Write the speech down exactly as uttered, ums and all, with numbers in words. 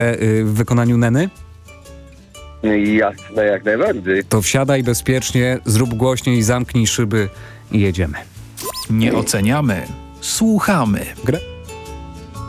w wykonaniu Neny? Jasne, jak najbardziej. To wsiadaj bezpiecznie, zrób głośniej, zamknij szyby i jedziemy. Nie oceniamy, słuchamy. Gra-